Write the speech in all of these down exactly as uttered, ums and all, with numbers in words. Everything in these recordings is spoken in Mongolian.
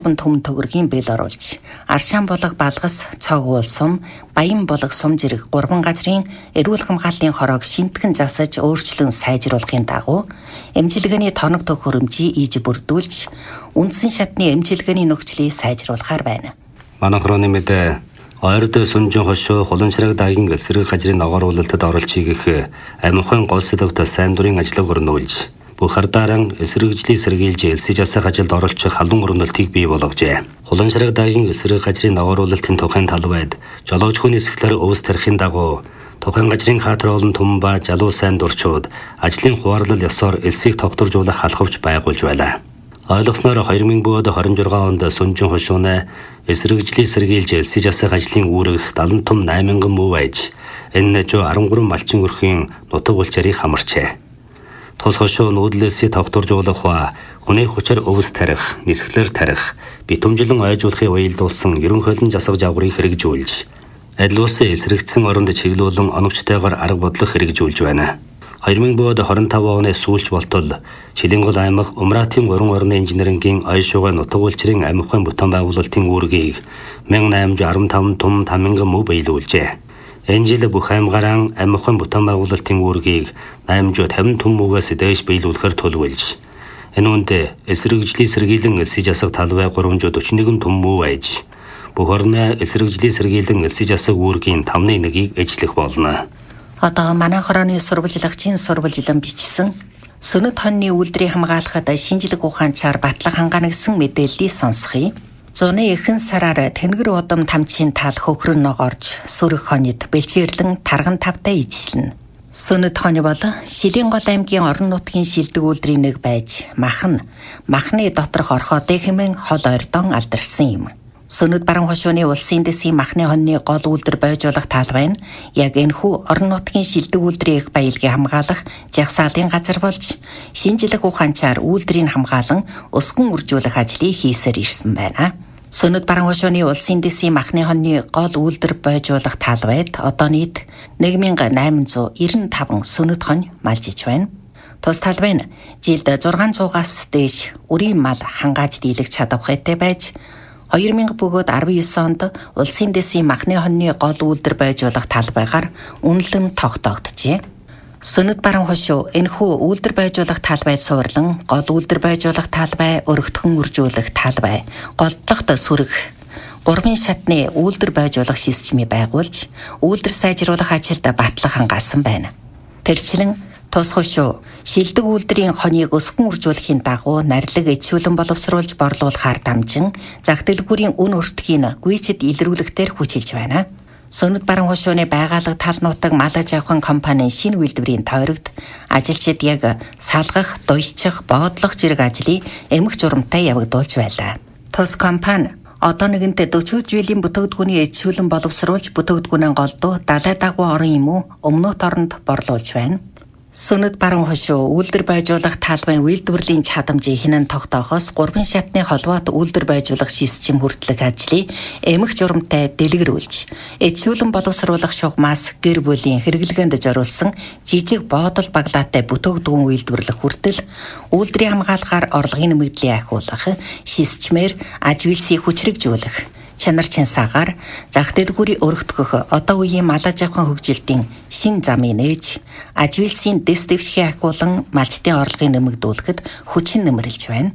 Түмэн төгөргийн бэл оруулж, Аршаан булаг балгас, цог уул сум, Баян булаг сум зэрэг гурван газрын эрүүл хамгааллын хороог шинтгэн засаж өөрчлөн сайжруулахын дагуу эмчилгээний тоног төх хөрөмжийг ийж бүрдүүлж, үндсэн шатны эмчилгээний нөхцөлийг сайжруулахаар байна. Манай хороны мэдээ ойрд Сүнжин хошуу Хуланшраг даагийн эсрэг газрын ногоор уулалтад оролцъё гэх амирхан гол сэдвт сайн дурын ажлыг өрнүүлж, Бухардаран эсрэгжлийн сэргийлж элсэж асах ажилд оролцох халуун өрнөлтийг бий болгожээ. Хуланшраг даагийн эсрэг газрын ногоор уулалтын тухайн талбайд жолооч хүний сэхлэр өвс тарихын дагуу тухайн газрын хаатар олон түмэн ба залуу сайн дурчууд ажлын хуваарлал ёсоор элсийг тогтворжуулах халхавч байгуулж байлаа. Ойлгосноор хоёр мың двадцать шесть онд Сүнжин хошууны эсрэгжлийн сэргийлж элсэж асах ажлын үүрэг далан том восемь мянган мөв аж энэ жоо десять три малчин өрхийн нутаг улчаарыг хамарчээ. Тус хошуу нүүдлээсээ тогтворжуулах ба хүний хүчээр өвс тарих, нисгэлэр тарих, битүүмжлэн ойжуулахын уялдуулсан ерөнхийлөн засаг жавгарыг хэрэгжүүлж, адил улсын эсрэгдсэн оронд чиглүүлэн оновчтойгоор арга бодлого хэрэгжүүлж байна. хоёр мың двадцать пять оны сүүлч болтол Шилэнгол аймаг Умратын гурван орны инженерингийн ой шугай нутаг улчрын амирхан бүтээн байгуулалтын үүргийг мянга найман жүз арван таван том тавь мянган мөв биелүүлжээ. Энэ жил бүх аймгаараа амирхан бүтээн байгуулалтын үүргийг восемь жүз пятьдесят том мөвөөс дээш биелүүлэхээр төлөвлөж, энэ үнд эсрэгжлийн сэргийлэн элсэж асах талбай три жүз четырнадцать том мөв аж, бүх орны эсрэгжлийн сэргийлэн элсэж асах үүргийн тавны нэгийг эжлэх болно. Одоо манай хорооны сурвалжлагчийн сурвалжлан бичсэн Сүнэт хоньны үйлдвэрийг хамгаалахад шинжлэх ухаанчаар батлах хангаанагсан мэдээллийг сонсхий. Зуны эхэн сараар тэнгэр удам тамчийн тал хөхрөн ногоорж сүрэг хоньд бэлчээрлэн тарган тавтай ижлэн. Сүнэт хонь бол Шилэнгол аймгийн орон нутгийн шилдэг үйлдвэрийн нэг байж, махан, махны доторх орхоодыг хэмээн хол ойрдон алдарсан юм. Сүнэт баран хошууны улсын дэсийн махны хоньны гол үйлдвэр бойжуулах талбай нь яг энэхүү орон нутгийн шилдэг үйлдвэрийн их баялагийг хамгаалах жагсаалын газар болж, шинжлэх ухаанчаар үйлдвэрийг хамгаалан өсгөн үржүүлэх ажлыг хийсээр ирсэн байна. Сүнэт баран хошууны улсын дэсийн махны хоньны гол үйлдвэр бойжуулах талбайд одоо нийт нэг мянган найман зуун девяносто таван сүнэт хонь малжиж байна. Тус талбай нь жилд зургаан зуугаас дээш үрийн мал хангааж дийлэх чадвартай байж, хоёр мянга девятнадцать онд улсын дэсийн махны хоньны гол үйлдвэр бойжуулах талбайгаар үнэлэн тогтоогджээ. Сүнэт баран хошуу энэхүү үйлдвэр бойжуулах талбайд суурлан гол үйлдвэр бойжуулах талбай, өргөтгөн үржүүлэх талбай, голдлогт сүрэг, гурван шатны үйлдвэр бойжуулах системийг байгуулж, үйлдвэр сайжруулах ажилд батлах хангаасан байна. Тэрчлэн тус хошуу шилдэг үйлдвэрийн хоньыг өсгөн үржүүлэхийн дагуу нарилаг ичүүлэн боловсруулж борлуулахаар дамжин зах дэлгүүрийн үн өртгийг гүйцэд илрүүлэхээр хүчилж байна. Сүнэт баран хошууны байгууллага тал нутаг мал аж ахуйн компанийн шинэ үйлдвэрийн тойрогт ажилчид яг салгах, дуйчих, боодлох зэрэг ажлыг эмх журамтай явагдуулж байлаа. Тус компани одоо нэгэнтээ дөрвөн жилийн бүтээгдэхүүний ичүүлэн боловсруулж бүтээгдэхүүнээ голдуу далай дагуу орон юм уу өмнөд оронд борлуулж байна. Сүнэт баран хошуу үйлдвэр бойжуулах талбайн үйлдвэрлэлийн чадамжийг хинэн тогтоохоос гурван шатны холбоот үйлдвэр бойжуулах систем хүртэлх ажлыг эмх журамтай дэлгэрүүлж, ичүүлэн боловсруулах шугамаас гэр бүлийн хэрэглгээнд зориулсан жижиг боодол баглаатай бүтээгдэхүүн үйлдвэрлэх хүртэл үйлдвэрийн хамгаалахаар орлогын нэмэгдлийг ахиулах системээр аж үйлсийг хүчрэгжүүлэх, чанар чансаагаар зах дэлгүүрийг өргөтгөх одоо үеийн мал аж ахуйн хөгжилтийн шин замыг нээж, аж үйлсийн дэс дэвшгийг ахиулан малчтын орлогыг нэмэгдүүлэхэд хүчин нэмэрлэж байна.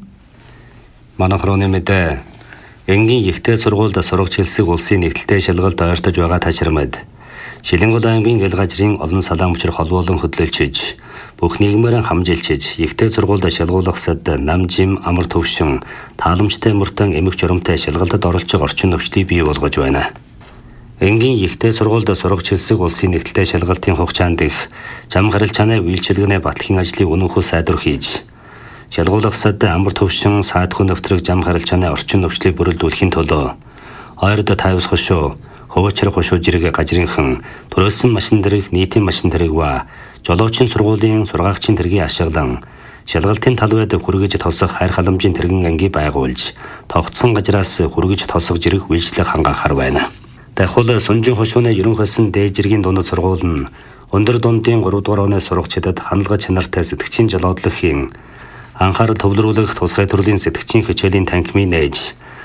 Манай хороны мэдээ энгийн ихтэй сургуульд сурагч хэлсэг улсын нэгдэлтэй шалгалт ойртож байгаа ташрамд Шилэнгол аймгийн гэл газрын олон салаан мөчр холбоолон хөдлөлчиж, бүх нийгмээр хамжилчиж, ихтэй сургуульд шалгуулахсад намжим, амар төвшин, тааламжтай мөртөн эмх журамтай шалгалтад оролцох орчин нөхцөлийг бий болгож байна. Энгийн ихтэй сургуульд сурагч хэлсэг улсын нэгдэлтэй шалгалтын хугацаанд их зам гарал чанаа үйлчилгээний батлахын ажлыг өнөөхөө сайдвар хийж, шалгуулахсад амар төвшин, саадхын нэвтрэг зам гарал чанаа орчин нөхцөлийг бүрэлдүүлэхийн төлөө ойрд тавьс хошуу хөвчрөх хошуу зэрэг газрынхан төрөлсөн машин дэрэг нийтийн машин дэрэг ба жолоочийн сургуулийн сургаагчийн тэргийг ашиглан шалгалтын талбайд хүргэж тосох хайр халамжийн тэргэн анги байгуулж тогтсон газраас хүргэж тосох зэрэг үйлчлэг хангаахаар байна. Дахиад Сүнжин хошууны ерөнхийлсөн дээд зэргийн дунд сургууль нь өндөр дундын гурав дугаар оны сурагчдад хандлага чанартай сэтгчийн жолоодлогын анхаарал төвлөрүүлэх тусгай төрлийн сэтгчийн хичээлийн танхимыг нээж